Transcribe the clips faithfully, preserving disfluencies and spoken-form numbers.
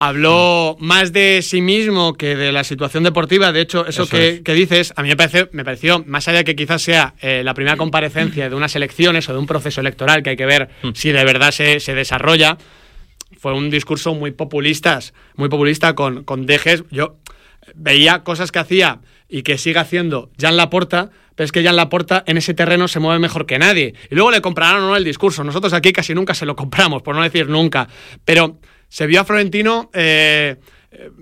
habló más de sí mismo que de la situación deportiva. De hecho, eso, eso que, es. que dices, a mí me pareció, me pareció, más allá de que quizás sea eh, la primera comparecencia de unas elecciones o de un proceso electoral que hay que ver mm. si de verdad se, se desarrolla, fue un discurso muy populista, muy populista con, con dejes. Yo veía cosas que hacía y que sigue haciendo Joan Laporta, pero es que Joan Laporta en ese terreno se mueve mejor que nadie. Y luego le comprarán o no el discurso. Nosotros aquí casi nunca se lo compramos, por no decir nunca. Pero se vio a Florentino eh, eh,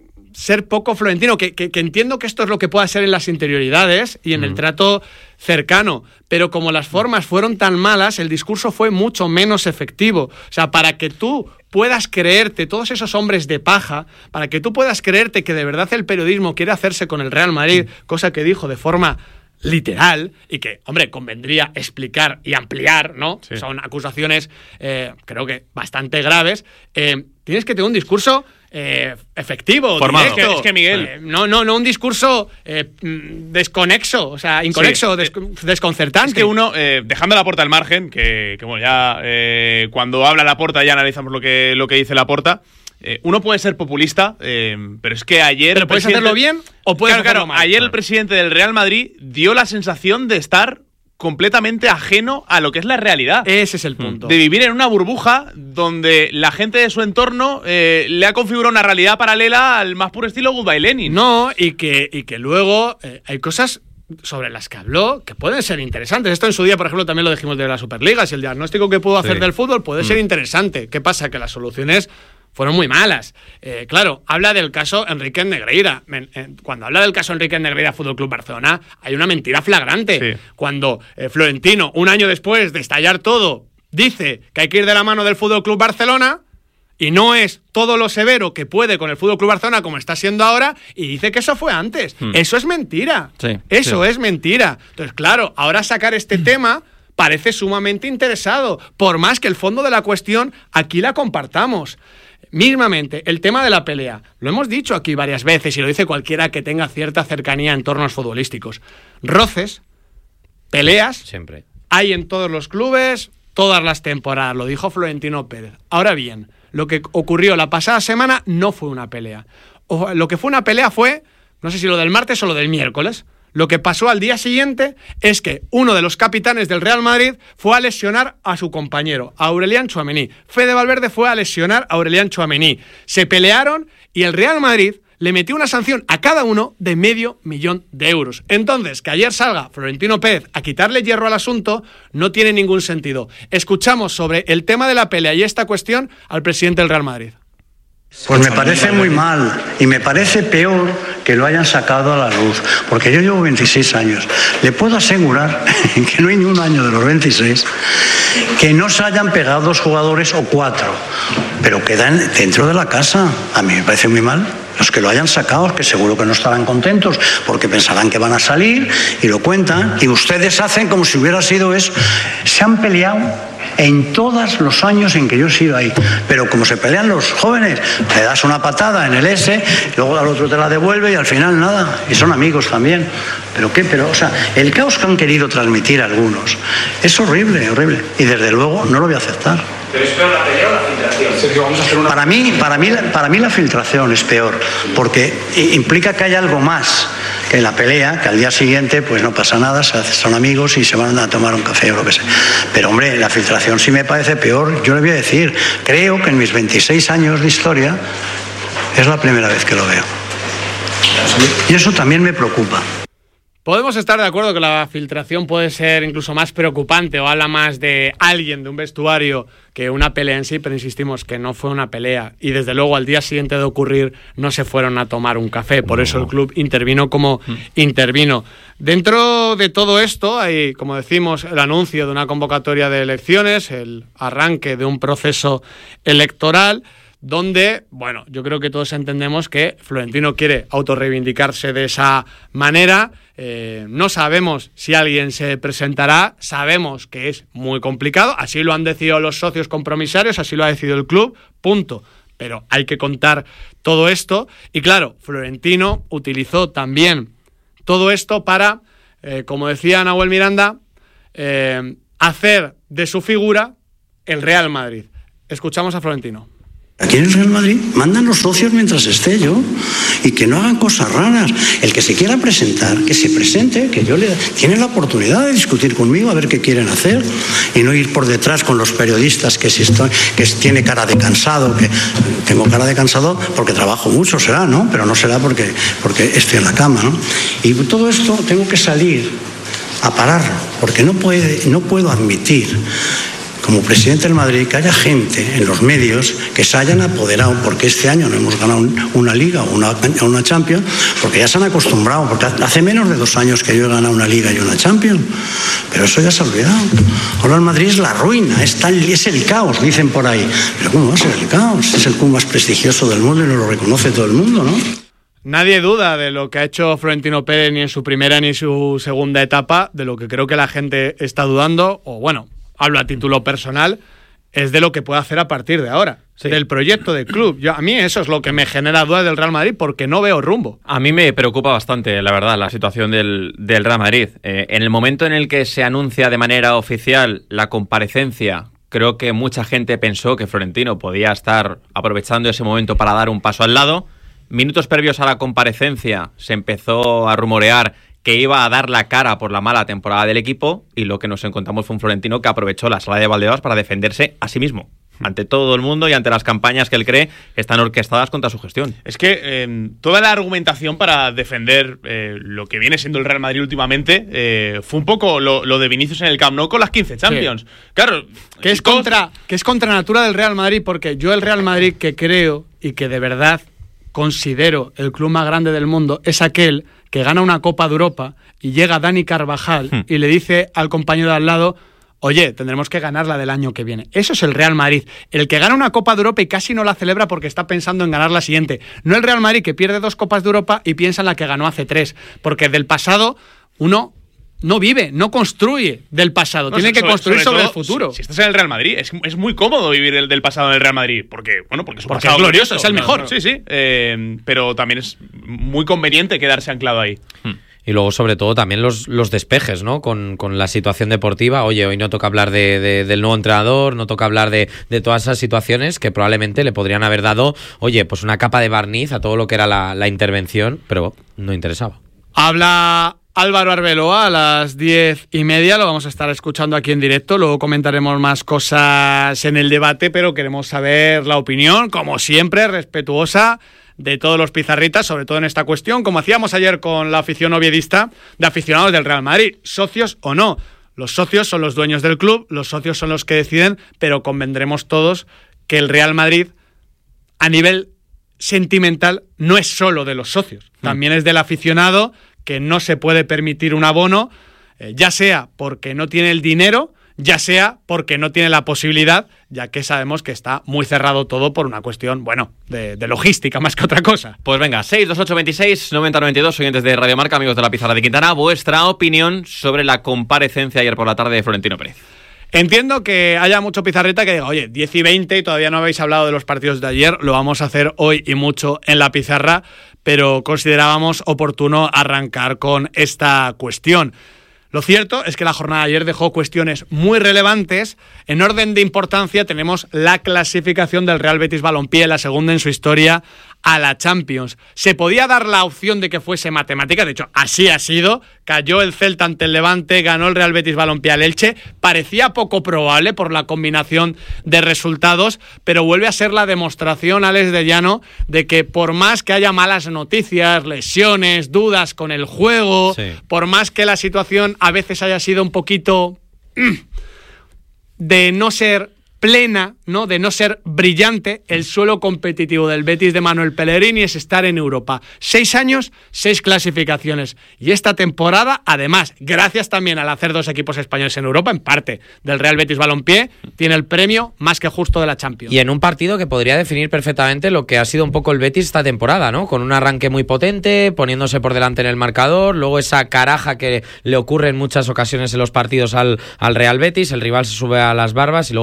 ser poco Florentino, que, que, que entiendo que esto es lo que pueda ser en las interioridades y en mm. el trato cercano, pero como las formas fueron tan malas, el discurso fue mucho menos efectivo. O sea, para que tú puedas creerte, todos esos hombres de paja, para que tú puedas creerte que de verdad el periodismo quiere hacerse con el Real Madrid, mm. cosa que dijo de forma literal, y que, hombre, convendría explicar y ampliar, ¿no? Sí. Son acusaciones, eh, creo que bastante graves. Eh, tienes que tener un discurso eh, efectivo, formado. directo. Es que, Miguel... Eh, no, no, no un discurso eh, desconexo, o sea, inconexo, sí. des desconcertante. Es que uno, eh, dejando Laporta al margen, que, que bueno, ya eh, cuando habla Laporta ya analizamos lo que, lo que dice Laporta. Eh, uno puede ser populista, eh, pero es que ayer... ¿Pero puedes hacerlo bien o puedes claro, hacerlo claro, mal? Ayer el presidente del Real Madrid dio la sensación de estar completamente ajeno a lo que es la realidad. Ese es el punto. De vivir en una burbuja donde la gente de su entorno eh, le ha configurado una realidad paralela al más puro estilo Goodbye Lenin. No, y que, y que luego eh, hay cosas sobre las que habló que pueden ser interesantes. Esto en su día, por ejemplo, también lo dijimos de la Superliga. Si el diagnóstico que pudo hacer sí. del fútbol puede mm. ser interesante. ¿Qué pasa? Que las soluciones fueron muy malas. Eh, claro, habla del caso Enrique Negreira. Cuando habla del caso Enrique Negreira Fútbol Club Barcelona, hay una mentira flagrante. Sí. Cuando eh, Florentino, un año después de estallar todo, dice que hay que ir de la mano del Fútbol Club Barcelona y no es todo lo severo que puede con el Fútbol Club Barcelona como está siendo ahora, y dice que eso fue antes. Hmm. Eso es mentira. Sí, eso sí. es mentira. Entonces, claro, ahora sacar este tema parece sumamente interesado, por más que el fondo de la cuestión aquí la compartamos. Mismamente, el tema de la pelea. Lo hemos dicho aquí varias veces y lo dice cualquiera que tenga cierta cercanía a entornos futbolísticos. Roces, peleas, siempre hay en todos los clubes, todas las temporadas. Lo dijo Florentino Pérez. Ahora bien, lo que ocurrió la pasada semana no fue una pelea. O, lo que fue una pelea fue, no sé si lo del martes o lo del miércoles. Lo que pasó al día siguiente es que uno de los capitanes del Real Madrid fue a lesionar a su compañero, a Aurelian Tchouaméni. Fede Valverde fue a lesionar a Aurelian Tchouaméni. Se pelearon y el Real Madrid le metió una sanción a cada uno de medio millón de euros. Entonces, que ayer salga Florentino Pérez a quitarle hierro al asunto no tiene ningún sentido. Escuchamos sobre el tema de la pelea y esta cuestión al presidente del Real Madrid. Pues me parece muy mal y me parece peor que lo hayan sacado a la luz, porque yo llevo veintiséis años. Le puedo asegurar que no hay ni un año de los veintiséis que no se hayan pegado dos jugadores o cuatro, pero quedan dentro de la casa. A mí me parece muy mal. Los que lo hayan sacado, que seguro que no estarán contentos porque pensarán que van a salir y lo cuentan, y ustedes hacen como si hubiera sido eso. Se han peleado en todos los años en que yo he sido ahí, pero como se pelean los jóvenes, le das una patada en el S, luego al otro te la devuelve y al final nada, y son amigos también. Pero qué, pero, o sea, el caos que han querido transmitir algunos es horrible, horrible, y desde luego no lo voy a aceptar. ¿Pero es peor la pelea o la filtración? Sergio, vamos a hacer una... Para mí, para mí, para mí la filtración es peor, porque implica que hay algo más que la pelea, que al día siguiente pues no pasa nada, son amigos y se van a tomar un café o lo que sea. Pero hombre, la filtración sí me parece peor. Yo le voy a decir, creo que en mis veintiséis años de historia es la primera vez que lo veo. Y eso también me preocupa. Podemos estar de acuerdo que la filtración puede ser incluso más preocupante o habla más de alguien, de un vestuario, que una pelea en sí, pero insistimos que no fue una pelea y desde luego al día siguiente de ocurrir no se fueron a tomar un café, por eso el club intervino como mm. intervino. Dentro de todo esto hay, como decimos, el anuncio de una convocatoria de elecciones, el arranque de un proceso electoral, donde, bueno, yo creo que todos entendemos que Florentino quiere autorreivindicarse de esa manera. Eh, no sabemos si alguien se presentará, sabemos que es muy complicado, así lo han decidido los socios compromisarios, así lo ha decidido el club, punto. Pero hay que contar todo esto y claro, Florentino utilizó también todo esto para, eh, como decía Nahuel Miranda, eh, hacer de su figura el Real Madrid. Escuchamos a Florentino. Aquí en el Real Madrid mandan los socios mientras esté yo y que no hagan cosas raras. El que se quiera presentar, que se presente, que yo le tiene la oportunidad de discutir conmigo a ver qué quieren hacer y no ir por detrás con los periodistas que si estoy, que tiene cara de cansado, que tengo cara de cansado porque trabajo mucho, será, ¿no? Pero no será porque, porque estoy en la cama, ¿no? Y todo esto tengo que salir a pararlo porque no puede, no puedo admitir, como presidente del Madrid, que haya gente en los medios que se hayan apoderado, porque este año no hemos ganado una Liga o una, una Champions, porque ya se han acostumbrado, porque hace menos de dos años que yo he ganado una Liga y una Champions, pero eso ya se ha olvidado. Ahora el Madrid es la ruina, es, tal, es el caos, dicen por ahí. Pero ¿cómo va a ser el caos? Es el club más prestigioso del mundo y lo reconoce todo el mundo, ¿no? Nadie duda de lo que ha hecho Florentino Pérez ni en su primera ni en su segunda etapa, de lo que creo que la gente está dudando, o bueno, hablo a título personal, es de lo que puede hacer a partir de ahora, sí, del proyecto del club. Yo, a mí eso es lo que me genera dudas del Real Madrid porque no veo rumbo. A mí me preocupa bastante, la verdad, la situación del, del Real Madrid. Eh, en el momento en el que se anuncia de manera oficial la comparecencia, creo que mucha gente pensó que Florentino podía estar aprovechando ese momento para dar un paso al lado. Minutos previos a la comparecencia se empezó a rumorear que iba a dar la cara por la mala temporada del equipo y lo que nos encontramos fue un Florentino que aprovechó la sala de Valdebebas para defenderse a sí mismo, ante todo el mundo y ante las campañas que él cree están orquestadas contra su gestión. Es que eh, toda la argumentación para defender eh, lo que viene siendo el Real Madrid últimamente eh, fue un poco lo, lo de Vinicius en el Camp Nou con las quince Champions. Sí. Claro, que es, contra, que es contra natura del Real Madrid, porque yo el Real Madrid que creo y que de verdad considero el club más grande del mundo es aquel que gana una Copa de Europa y llega Dani Carvajal hmm. y le dice al compañero de al lado: oye, tendremos que ganarla del año que viene. Eso es el Real Madrid. El que gana una Copa de Europa y casi no la celebra porque está pensando en ganar la siguiente. No el Real Madrid que pierde dos Copas de Europa y piensa en la que ganó hace tres. Porque del pasado uno no vive, no construye del pasado. No, Tiene que sobre, construir sobre, sobre todo, el futuro. Si, si estás en el Real Madrid, es, es muy cómodo vivir el del pasado en el Real Madrid. Porque, bueno, porque, su porque pasado es glorioso, es el mejor. No, sí, sí. Eh, pero también es muy conveniente quedarse anclado ahí. Hmm. Y luego, sobre todo, también los, los despejes, ¿no? Con, con la situación deportiva. Oye, hoy no toca hablar de, de, del nuevo entrenador, no toca hablar de, de todas esas situaciones que probablemente le podrían haber dado, oye, pues una capa de barniz a todo lo que era la, la intervención, pero no interesaba. Habla Álvaro Arbeloa a las diez y media, lo vamos a estar escuchando aquí en directo, luego comentaremos más cosas en el debate, pero queremos saber la opinión, como siempre, respetuosa de todos los pizarritas, sobre todo en esta cuestión, como hacíamos ayer con la afición oviedista, de aficionados del Real Madrid, socios o no. Los socios son los dueños del club, los socios son los que deciden, pero convendremos todos que el Real Madrid, a nivel sentimental, no es solo de los socios, también es del aficionado, que no se puede permitir un abono, eh, ya sea porque no tiene el dinero, ya sea porque no tiene la posibilidad, ya que sabemos que está muy cerrado todo por una cuestión, bueno, de, de logística más que otra cosa. Pues venga, seis dos ocho veintiséis noventa noventa y dos, oyentes de Radio Marca, amigos de la Pizarra de Quintana, vuestra opinión sobre la comparecencia ayer por la tarde de Florentino Pérez. Entiendo que haya mucho pizarrita que diga, oye, diez y veinte y todavía no habéis hablado de los partidos de ayer, lo vamos a hacer hoy y mucho en la pizarra, pero considerábamos oportuno arrancar con esta cuestión. Lo cierto es que la jornada de ayer dejó cuestiones muy relevantes. En orden de importancia tenemos la clasificación del Real Betis Balompié, la segunda en su historia, a la Champions. Se podía dar la opción de que fuese matemática, de hecho así ha sido. Cayó el Celta ante el Levante, ganó el Real Betis Balompié al Elche. Parecía poco probable por la combinación de resultados, pero vuelve a ser la demostración, Alex de Llano, de que por más que haya malas noticias, lesiones, dudas con el juego, sí, por más que la situación a veces haya sido un poquito de no ser plena, ¿no? De no ser brillante, el suelo competitivo del Betis de Manuel Pellegrini es estar en Europa. Seis años, seis clasificaciones. Y esta temporada, además, gracias también al hacer dos equipos españoles en Europa, en parte del Real Betis Balompié, tiene el premio más que justo de la Champions. Y en un partido que podría definir perfectamente lo que ha sido un poco el Betis esta temporada, ¿no? Con un arranque muy potente, poniéndose por delante en el marcador, luego esa caraja que le ocurre en muchas ocasiones en los partidos al, al Real Betis, el rival se sube a las barbas y luego finalmente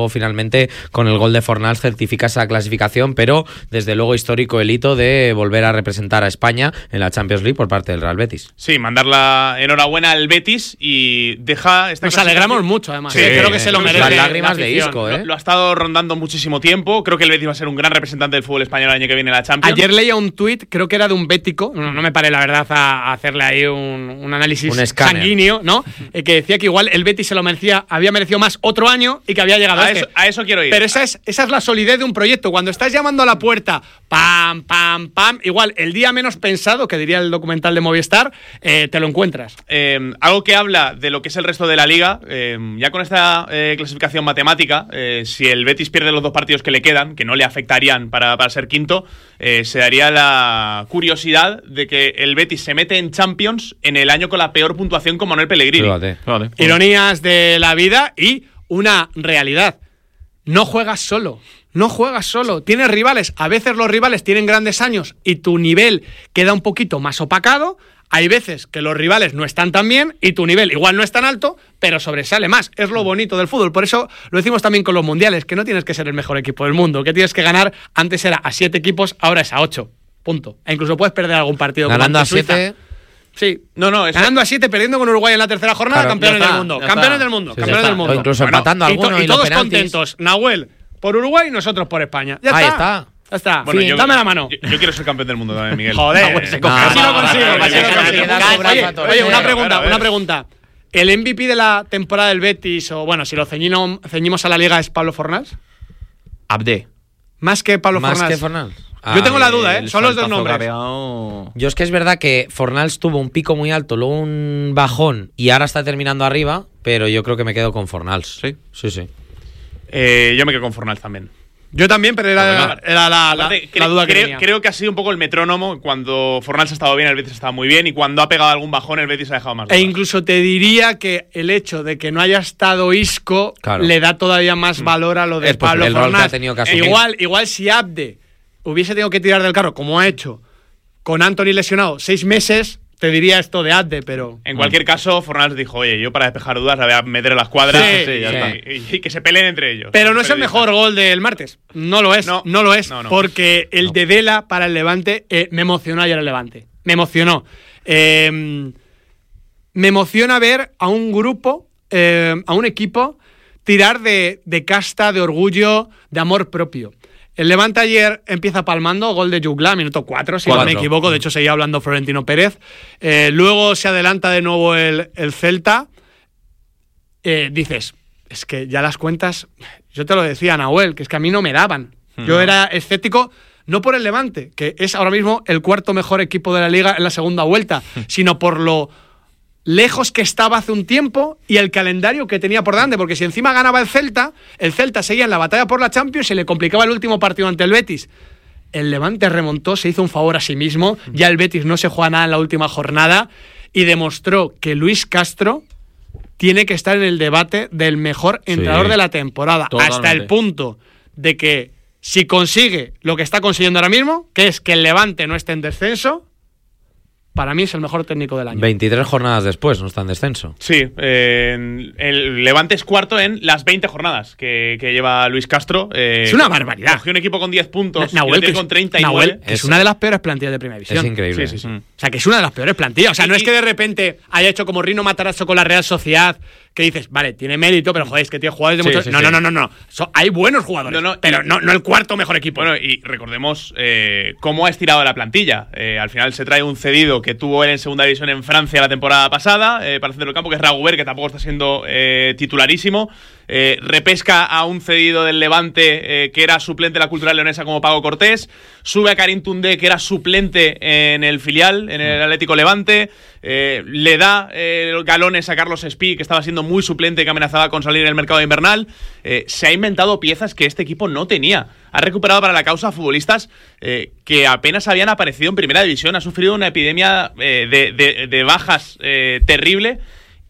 evidentemente con el gol de Fornals certifica esa clasificación, pero desde luego histórico el hito de volver a representar a España en la Champions League por parte del Real Betis. Sí, mandar la enhorabuena al Betis y deja esta Nos alegramos mucho, además. Sí, sí, creo que se lo merece. Las lágrimas la de Isco, ¿eh? Lo, lo ha estado rondando muchísimo tiempo. Creo que el Betis va a ser un gran representante del fútbol español el año que viene en la Champions. Ayer leía un tuit, creo que era de un bético, no, no me paré la verdad a, a hacerle ahí un, un análisis Un sanguíneo, ¿no? Eh, que decía que igual el Betis se lo merecía, había merecido más otro año y que había llegado a, a este. eso, a eso quiero ir. Pero esa es, esa es la solidez de un proyecto. Cuando estás llamando a la puerta, pam, pam, pam, igual el día menos pensado, que diría el documental de Movistar, eh, te lo encuentras. Eh, algo que habla de lo que es el resto de la liga, eh, ya con esta eh, clasificación matemática, eh, si el Betis pierde los dos partidos que le quedan, que no le afectarían para, para ser quinto, eh, se daría la curiosidad de que el Betis se mete en Champions en el año con la peor puntuación con Manuel Pellegrini. Fíjate. Vale. Ironías de la vida y una realidad. No juegas solo. No juegas solo. Tienes rivales. A veces los rivales tienen grandes años y tu nivel queda un poquito más opacado. Hay veces que los rivales no están tan bien y tu nivel igual no es tan alto, pero sobresale más. Es lo bonito del fútbol. Por eso lo decimos también con los mundiales, que no tienes que ser el mejor equipo del mundo, que tienes que ganar. Antes era a siete equipos, ahora es a ocho. Punto. E incluso puedes perder algún partido. Ganando a Suiza. siete. Sí. No, no, eso- Ganando a siete, perdiendo con Uruguay en la tercera jornada, Claro, campeones ya está, del mundo. ya Campeones está. del mundo. Sí, ya campeones está. del mundo. O incluso Bueno, empatando y to- alguno y, y los todos penaltis. contentos. Nahuel por Uruguay y nosotros por España. Ya Ahí está. está. Ya está. Bueno, Fin, yo- dame la mano. Yo, yo quiero ser campeón del mundo también, Miguel. Joder, Ah, bueno, se sí. coge. No, Así lo no, consigo. no, no, así no, lo no, consigo. no, no, Oye, no, no, no, oye, no, una no, pregunta, a ver, a una ver. pregunta. ¿El M V P de la temporada del Betis, o bueno, si lo ceñino- ceñimos a la liga, es Pablo Fornals? Abde. Más que Pablo Más Fornals. que Fornals. Yo tengo la duda, ¿eh? El Son los dos saltazo que ha nombres. pegado- Yo es que es verdad que Fornals tuvo un pico muy alto, luego un bajón y ahora está terminando arriba, pero yo creo que me quedo con Fornals. Sí. Sí, sí. Eh, yo me quedo con Fornals también. Yo también, pero era, Bueno, era la, la, Aparte, la cre- duda que creo, tenía. creo que ha sido un poco el metrónomo. Cuando Fornals ha estado bien, el Betis ha estado muy bien. Y cuando ha pegado algún bajón, el Betis ha dejado más E dudas. incluso te diría que el hecho de que no haya estado Isco Claro. le da todavía más valor a lo de Es, pues, Pablo el rol que Fornals. ha tenido que asumir. igual, igual si Abde hubiese tenido que tirar del carro, como ha hecho, con Anthony lesionado seis meses, te diría esto de Abde, pero... En cualquier caso, Fornals dijo, oye, yo para despejar dudas la voy a meter en las cuadras Sí, sí, ya sí. está. Y, y que se peleen entre ellos. Pero no es el Periodistas. mejor gol del martes. No lo es. No, No. lo es. No, no. Porque el No. de Vela para el Levante eh, me emocionó ayer el Levante. Me emocionó. Eh, me emociona ver a un grupo, eh, a un equipo, tirar de, de casta, de orgullo, de amor propio. El Levante ayer empieza palmando, gol de Jugla, minuto cuatro, si no Cuatro. me equivoco. De hecho, seguía hablando Florentino Pérez. Eh, luego se adelanta de nuevo el, el Celta. Eh, dices, es que ya las cuentas, yo te lo decía, Nahuel, que es que a mí no me daban. Yo era escéptico, no por el Levante, que es ahora mismo el cuarto mejor equipo de la liga en la segunda vuelta, sino por lo lejos que estaba hace un tiempo y el calendario que tenía por delante, porque si encima ganaba el Celta, el Celta seguía en la batalla por la Champions y le complicaba el último partido ante el Betis. El Levante remontó, se hizo un favor a sí mismo, ya el Betis no se juega nada en la última jornada y demostró que Luis Castro tiene que estar en el debate del mejor entrenador de la temporada, Totalmente. hasta el punto de que si consigue lo que está consiguiendo ahora mismo, que es que el Levante no esté en descenso, para mí es el mejor técnico del año. veintitrés jornadas después, no está en descenso. Sí, eh, el Levante es cuarto en las veinte jornadas que, que lleva Luis Castro. eh, Es una barbaridad. Cogió un equipo con diez puntos, Nahuel, y lo tiene que es- con treinta y Nahuel, nueve. que es Es- una de las peores plantillas de Primera División. Es increíble. Sí, sí, sí. Mm. O sea, que es una de las peores plantillas. O sea, no Y- es que de repente haya hecho como Rino Matarazzo con la Real Sociedad, que dices, vale, tiene mérito, pero joder, es que tiene jugadores de Sí, muchos... sí, no, sí. no, no, no, no. So- hay buenos jugadores, No, no, pero y- no, no el cuarto mejor equipo. Bueno, y recordemos eh, cómo ha estirado la plantilla. Eh, al final se trae un cedido que tuvo él en segunda división en Francia la temporada pasada, eh, para el centro del campo, que es Raguber, que tampoco está siendo eh, titularísimo. Eh, repesca a un cedido del Levante eh, que era suplente de la Cultural Leonesa como Pago Cortés. Sube a Karim Toundé, que era suplente en el filial, en el Atlético Levante. Eh, le da eh, galones a Carlos Espí, que estaba siendo muy suplente, que amenazaba con salir en el mercado invernal. Eh, se ha inventado piezas que este equipo no tenía. Ha recuperado para la causa futbolistas eh, que apenas habían aparecido en primera división. Ha sufrido una epidemia eh, de, de- de bajas eh, terrible.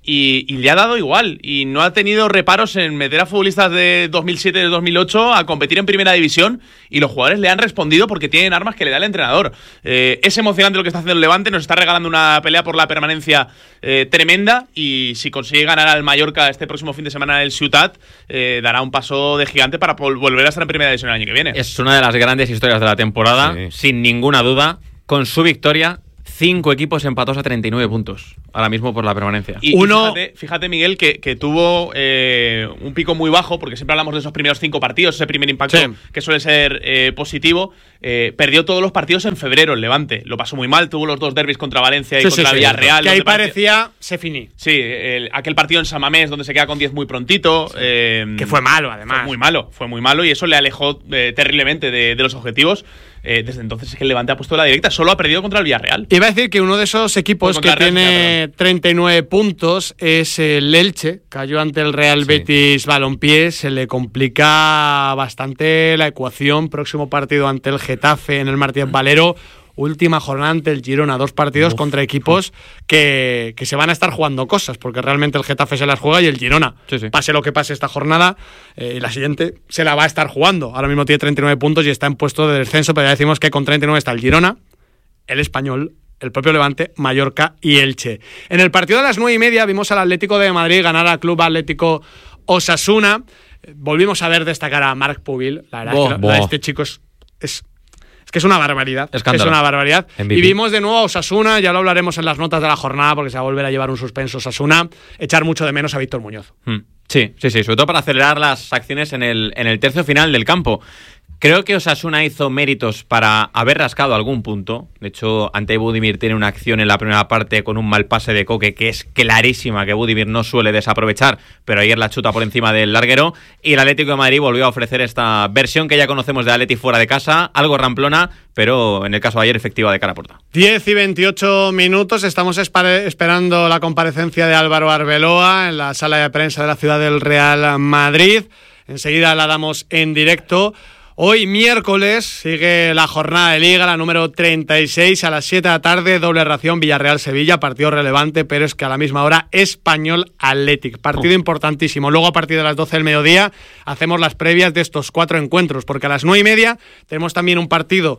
Y, y le ha dado igual, y no ha tenido reparos en meter a futbolistas de dos mil siete, de dos mil ocho a competir en primera división, y los jugadores le han respondido porque tienen armas que le da el entrenador. Eh, es emocionante lo que está haciendo el Levante, nos está regalando una pelea por la permanencia eh, tremenda, y si consigue ganar al Mallorca este próximo fin de semana en el Ciutat, eh, dará un paso de gigante para volver a estar en primera división el año que viene. Es una de las grandes historias de la temporada, sí. Sin ninguna duda. Con su victoria, cinco equipos empatados a treinta y nueve puntos. Ahora mismo por la permanencia. Y, Uno... y fíjate, fíjate, Miguel, que, que tuvo eh, un pico muy bajo, porque siempre hablamos de esos primeros cinco partidos, ese primer impacto sí. que suele ser eh, positivo. Eh, perdió todos los partidos en febrero el Levante. Lo pasó muy mal, tuvo los dos derbis contra Valencia y sí, contra sí, Villarreal. Que ahí parecía se finí. Sí, el, aquel partido en San Mamés donde se queda con diez muy prontito. Sí. Eh, que fue malo, además. Fue muy malo, fue muy malo, y eso le alejó eh, terriblemente de, de los objetivos. Eh, desde entonces es que el Levante ha puesto la directa, solo ha perdido contra el Villarreal. Iba a decir que uno de esos equipos que tiene treinta y nueve puntos es el Elche, cayó ante el Real sí. Betis Balompié, se le complica bastante la ecuación, próximo partido ante el Getafe en el Martínez Valero, última jornada ante el Girona, dos partidos uf, contra equipos uf. Que, que se van a estar jugando cosas, porque realmente el Getafe se las juega y el Girona, sí, sí. pase lo que pase esta jornada, eh, la siguiente se la va a estar jugando. Ahora mismo tiene treinta y nueve puntos y está en puesto de descenso, pero ya decimos que con treinta y nueve está el Girona, el Español, el propio Levante, Mallorca y Elche. En el partido de las nueve y media vimos al Atlético de Madrid ganar al Club Atlético Osasuna. Volvimos a ver destacar a Marc Pubil. La verdad, bo, es que la de este chico es... es Es que es una barbaridad. Escándalo. Es una barbaridad. M V P. Y vimos de nuevo a Osasuna, ya lo hablaremos en las notas de la jornada, porque se va a volver a llevar un suspenso Osasuna, echar mucho de menos a Víctor Muñoz. Mm. Sí, sí, sí, sobre todo para acelerar las acciones en el, en el tercio final del campo. Creo que Osasuna hizo méritos para haber rascado algún punto. De hecho, ante Budimir tiene una acción en la primera parte con un mal pase de Coque que es clarísima, que Budimir no suele desaprovechar, pero ayer la chuta por encima del larguero. Y el Atlético de Madrid volvió a ofrecer esta versión que ya conocemos de Atleti fuera de casa, algo ramplona, pero en el caso de ayer efectiva de cara a puerta. diez y veintiocho minutos, estamos esperando la comparecencia de Álvaro Arbeloa en la sala de prensa de la ciudad del Real Madrid. Enseguida la damos en directo. Hoy miércoles sigue la jornada de Liga, la número treinta y seis, a las siete de la tarde, doble ración Villarreal-Sevilla, partido relevante, pero es que a la misma hora Español-Athletic, partido oh. importantísimo. Luego a partir de las doce del mediodía hacemos las previas de estos cuatro encuentros, porque a las nueve y media tenemos también un partido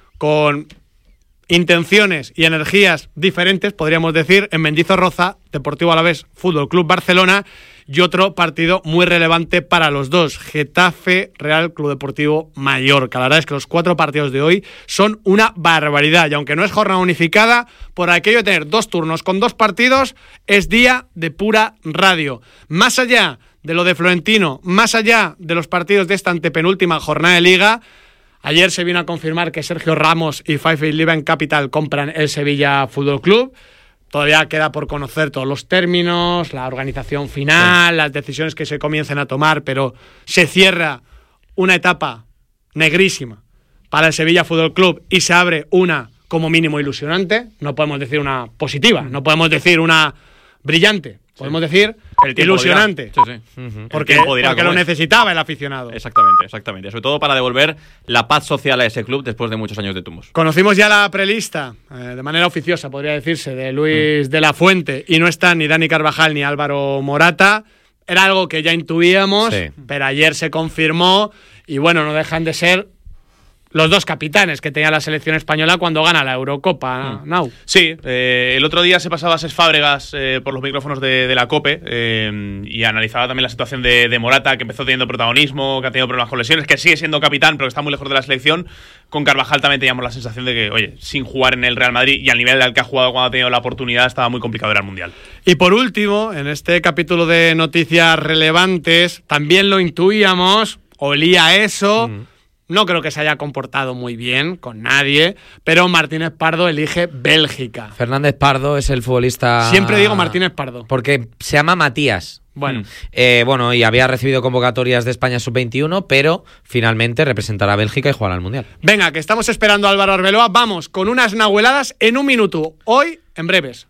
con intenciones y energías diferentes, podríamos decir, en Mendizorroza, Deportivo Alavés, Fútbol Club Barcelona, y otro partido muy relevante para los dos, Getafe, Real Club Deportivo Mallorca. La verdad es que los cuatro partidos de hoy son una barbaridad, y aunque no es jornada unificada, por aquello de tener dos turnos con dos partidos, es día de pura radio. Más allá de lo de Florentino, más allá de los partidos de esta antepenúltima jornada de Liga, ayer se vino a confirmar que Sergio Ramos y Five Eleven Capital compran el Sevilla Fútbol Club. Todavía queda por conocer todos los términos, la organización final, sí. las decisiones que se comiencen a tomar, pero se cierra una etapa negrísima para el Sevilla Fútbol Club y se abre una como mínimo ilusionante. No podemos decir una positiva, no podemos decir una brillante, podemos sí. decir el ilusionante. Sí, sí. Uh-huh. Porque, porque lo es. necesitaba el aficionado. Exactamente, exactamente. Sobre todo para devolver la paz social a ese club después de muchos años de tumbos. Conocimos ya la prelista, eh, de manera oficiosa, podría decirse, de Luis uh-huh. de la Fuente, y no están ni Dani Carvajal ni Álvaro Morata. Era algo que ya intuíamos, sí. pero ayer se confirmó, y bueno, no dejan de ser los dos capitanes que tenía la selección española cuando gana la Eurocopa, mm. Nau. Sí, eh, el otro día se pasaba a Ses Fábregas eh, por los micrófonos de, de la COPE eh, y analizaba también la situación de, de Morata, que empezó teniendo protagonismo, que ha tenido problemas con lesiones, que sigue siendo capitán, pero que está muy lejos de la selección. Con Carvajal también teníamos la sensación de que, oye, sin jugar en el Real Madrid y al nivel al que ha jugado cuando ha tenido la oportunidad, estaba muy complicado ir al Mundial. Y por último, en este capítulo de noticias relevantes, también lo intuíamos, olía eso... Mm. No creo que se haya comportado muy bien con nadie, pero Martínez Pardo elige Bélgica. Fernández Pardo es el futbolista... Siempre digo Martínez Pardo. Porque se llama Matías. Bueno, eh, bueno, y había recibido convocatorias de España sub veintiuno, pero finalmente representará a Bélgica y jugará al Mundial. Venga, que estamos esperando a Álvaro Arbeloa. Vamos con unas nahueladas en un minuto. Hoy, en breves.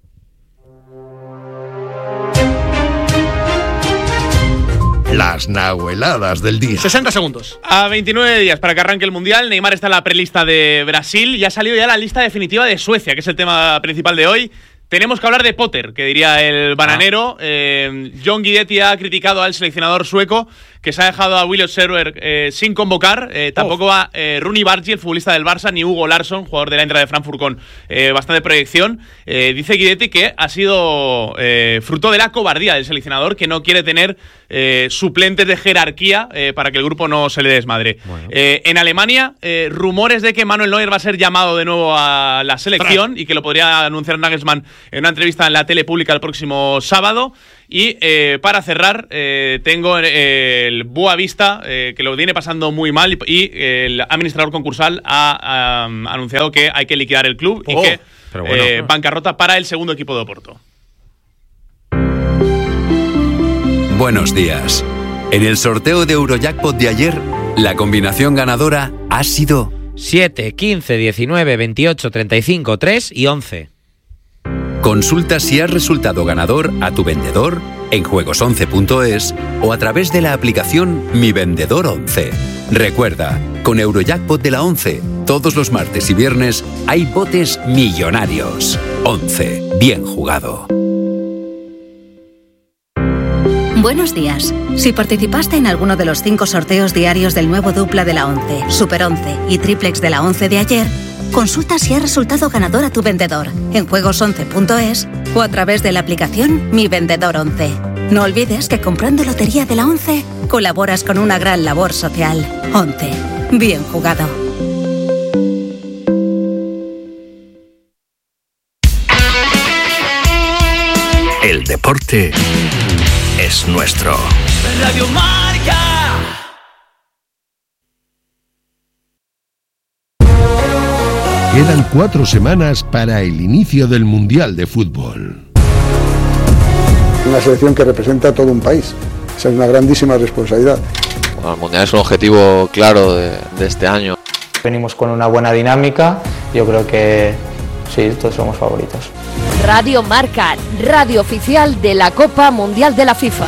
Las nahueladas del día. sesenta segundos. A veintinueve días para que arranque el Mundial, Neymar está en la prelista de Brasil y ha salido ya la lista definitiva de Suecia, que es el tema principal de hoy. Tenemos que hablar de Potter, que diría el bananero. Ah. Eh, John Guidetti ha criticado al seleccionador sueco, que se ha dejado a William Server eh, sin convocar. Eh, tampoco va eh, Rooney Bargi, el futbolista del Barça, ni Hugo Larsson, jugador de la Eintracht de Frankfurt con eh, bastante proyección. Eh, dice Guidetti que ha sido eh, fruto de la cobardía del seleccionador, que no quiere tener eh, suplentes de jerarquía eh, para que el grupo no se le desmadre. Bueno. Eh, en Alemania, eh, rumores de que Manuel Neuer va a ser llamado de nuevo a la selección y que lo podría anunciar Nagelsmann en una entrevista en la tele pública el próximo sábado. Y eh, para cerrar, eh, tengo eh, el Boavista, eh, que lo viene pasando muy mal, y eh, el administrador concursal ha, ha anunciado que hay que liquidar el club oh, y que pero bueno, eh, bancarrota para el segundo equipo de Oporto. Buenos días. En el sorteo de Eurojackpot de ayer, la combinación ganadora ha sido siete, quince, diecinueve, veintiocho, treinta y cinco, tres y once. Consulta si has resultado ganador a tu vendedor en juegos once punto es o a través de la aplicación Mi Vendedor once. Recuerda, con Eurojackpot de la once, todos los martes y viernes hay botes millonarios. once. Bien jugado. Buenos días. Si participaste en alguno de los cinco sorteos diarios del nuevo dupla de la once, Super once y Triplex de la once de ayer, consulta si ha resultado ganador a tu vendedor en juegos once punto es o a través de la aplicación Mi Vendedor once. No olvides que comprando lotería de la once colaboras con una gran labor social. once. Bien jugado. El deporte es nuestro. Radio Marca. Quedan cuatro semanas para el inicio del Mundial de Fútbol. Una selección que representa a todo un país. Esa es una grandísima responsabilidad. Bueno, el Mundial es un objetivo claro de, de este año. Venimos con una buena dinámica. Yo creo que sí, todos somos favoritos. Radio Marca, radio oficial de la Copa Mundial de la FIFA.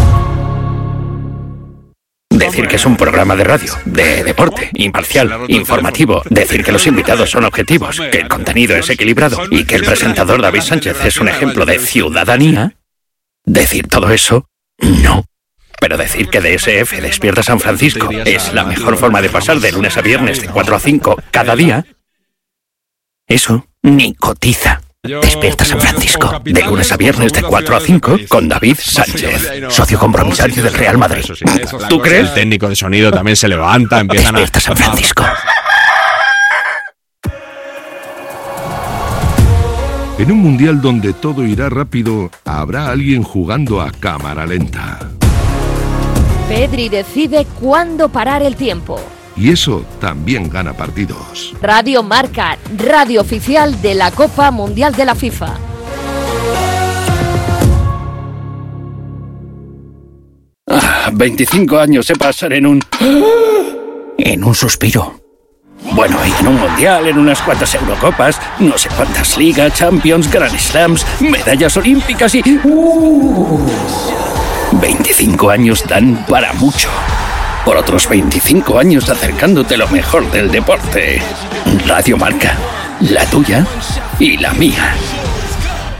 Decir que es un programa de radio, de deporte, imparcial, informativo. Decir que los invitados son objetivos, que el contenido es equilibrado y que el presentador David Sánchez es un ejemplo de ciudadanía. Decir todo eso, no. Pero decir que D S F Despierta San Francisco es la mejor forma de pasar de lunes a viernes de cuatro a cinco cada día, eso ni cotiza. Despierta San Francisco, de lunes a viernes de cuatro a cinco con David Sánchez, socio compromisario del Real Madrid. ¿Tú crees? El técnico de sonido también se levanta, empiezan Despierta a... San Francisco. En un mundial donde todo irá rápido, habrá alguien jugando a cámara lenta. Pedri decide cuándo parar el tiempo. Y eso también gana partidos. Radio Marca, radio oficial de la Copa Mundial de la FIFA. Ah, veinticinco años se pasan en un... en un suspiro. Bueno, y en un Mundial, en unas cuantas Eurocopas, no sé cuántas ligas, Champions, Grand Slams, medallas olímpicas y... Uh, veinticinco años dan para mucho. Por otros veinticinco años acercándote lo mejor del deporte. Radio Marca, la tuya y la mía.